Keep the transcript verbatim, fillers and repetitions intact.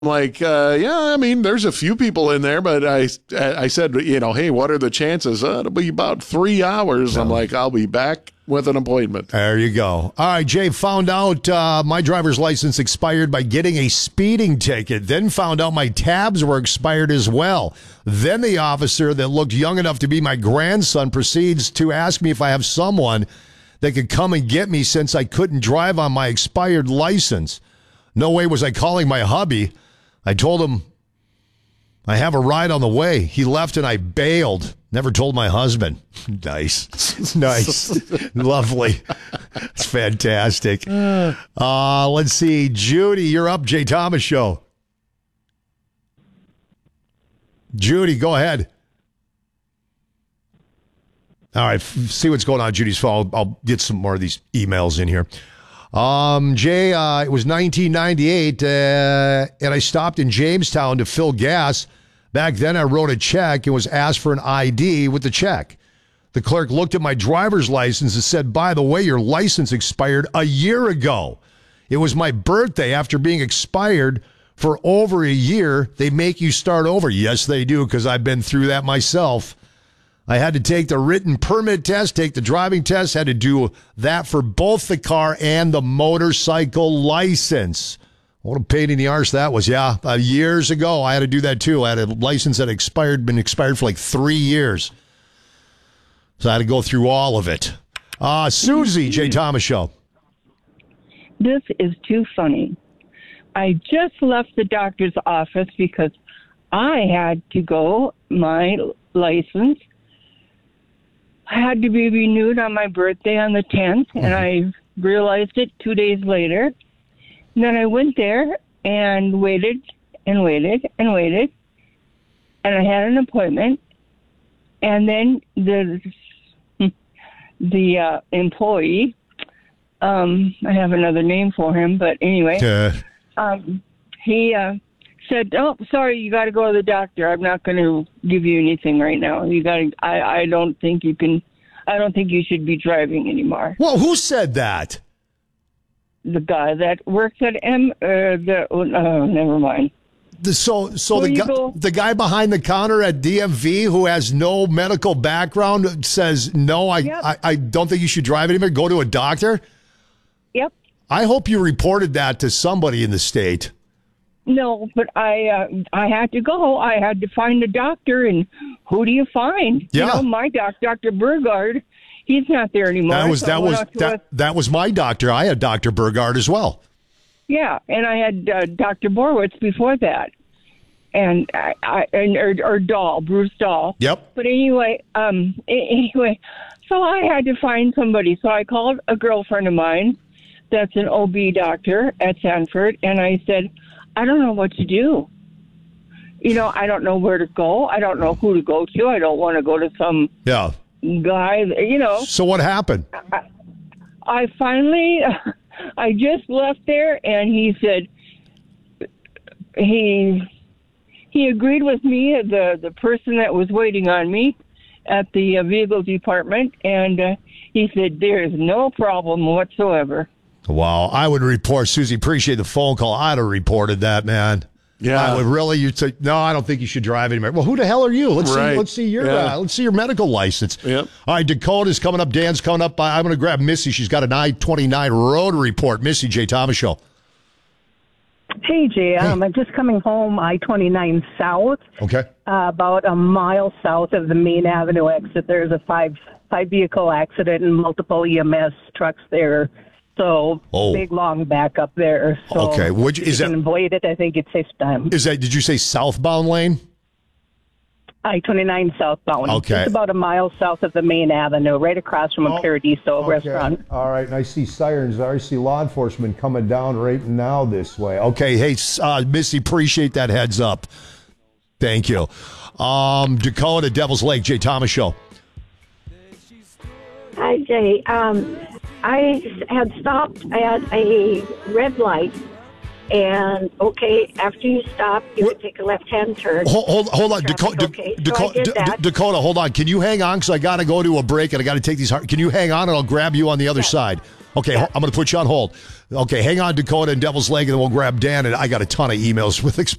I'm like, uh, yeah, I mean, there's a few people in there, but I, I said, you know, hey, what are the chances? Uh, it'll be about three hours. No. I'm like, I'll be back with an appointment. There you go. All right, Jay, found out uh, my driver's license expired by getting a speeding ticket, then found out my tabs were expired as well. Then the officer that looked young enough to be my grandson proceeds to ask me if I have someone that could come and get me since I couldn't drive on my expired license. No way was I calling my hubby. I told him I have a ride on the way. He left and I bailed. Never told my husband. Nice. Nice. Lovely. It's fantastic. Uh, let's see. Judy, you're up. Jay Thomas Show. Judy, go ahead. All right. See what's going on, Judy's phone. I'll, I'll get some more of these emails in here. Um, Jay, uh, it was nineteen ninety-eight, uh, and I stopped in Jamestown to fill gas. Back then, I wrote a check and was asked for an I D with the check. The clerk looked at my driver's license and said, by the way, your license expired a year ago. It was my birthday. After being expired for over a year, they make you start over. Yes, they do, because I've been through that myself. I had to take the written permit test, take the driving test, had to do that for both the car and the motorcycle license. What a pain in the arse that was. Yeah, uh, years ago, I had to do that too. I had a license that expired, been expired for like three years. So I had to go through all of it. Uh, Susie, Jay Thomas Show. This is too funny. I just left the doctor's office because I had to go, my license had to be renewed on my birthday on the tenth, mm-hmm. and I realized it two days later. And then I went there and waited and waited and waited, and I had an appointment. And then the the uh, employee, um, I have another name for him, but anyway, uh. um, he uh, said, "Oh, sorry, you got to go to the doctor. I'm not going to give you anything right now. You got to. I, I don't think you can. I don't think you should be driving anymore." Well, who said that? The guy that works at M. Uh, the oh, never mind. The, so, so the guy, the guy behind the counter at D M V who has no medical background says, "No, I, yep. I, I don't think you should drive anymore. Go to a doctor." Yep. I hope you reported that to somebody in the state. No, but I uh, I had to go. I had to find a doctor, and who do you find? Yeah. You know, my doc, Doctor Burgard, he's not there anymore. That was so that was that, a, that was my doctor. I had Doctor Burgard as well. Yeah, and I had uh, Doctor Borowitz before that, and I, I and or, or Dahl, Bruce Dahl. Yep. But anyway, um, anyway, so I had to find somebody. So I called a girlfriend of mine that's an O B doctor at Sanford, and I said, I don't know what to do. You know, I don't know where to go. I don't know who to go to. I don't want to go to some yeah. guy, you know. So what happened? I, I finally, I just left there, and he said, he he agreed with me, the, the person that was waiting on me at the uh, vehicle department, and uh, he said, there is no problem whatsoever. Wow, I would report, Susie, appreciate the phone call. I'd have reported that, man. Yeah. I would really, you'd say, no, I don't think you should drive anymore. Well, who the hell are you? Let's right. see, let's see your, yeah. uh, let's see your medical license. Yep. All right, Dakota's coming up. Dan's coming up. I'm going to grab Missy. She's got an I twenty-nine road report. Missy, Jay Thomas Show. Hey, Jay. Um, hey. I'm just coming home I twenty-nine south. Okay. Uh, about a mile south of the Main Avenue exit. There's a five five vehicle accident and multiple E M S trucks there. So oh. big long backup there. So okay, which is you that? Can avoid it. I think it saves time. Is that? Did you say southbound lane? I twenty-nine southbound. Okay, just about a mile south of the Main Avenue, right across from a oh, Paradiso okay. restaurant. All right, and I see sirens. I see law enforcement coming down right now this way. Okay, hey, uh, Missy, appreciate that heads up. Thank you. Um, Dakota, Devil's Lake, Jay Thomas Show. Hi, Jay. Um, I had stopped at a red light, and okay, after you stop, you what? Would take a left-hand turn. Hold, hold, hold on, Dakota. Okay. Dakota, so D- Dakota, hold on. Can you hang on? Because I got to go to a break, and I got to take these. Hard- Can you hang on, and I'll grab you on the other yes. side. Okay, Yeah. I'm going to put you on hold. Okay, hang on, Dakota and Devil's Lake, and then we'll grab Dan. And I got a ton of emails with